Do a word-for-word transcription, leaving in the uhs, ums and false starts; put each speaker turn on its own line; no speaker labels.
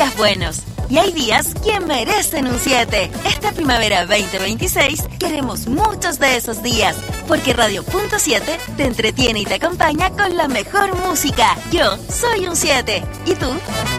días buenos. Y hay días que merecen un siete. Esta primavera veinte veintiséis queremos muchos de esos días, porque Radio Punto siete te entretiene y te acompaña con la mejor música. Yo soy un siete. ¿Y tú?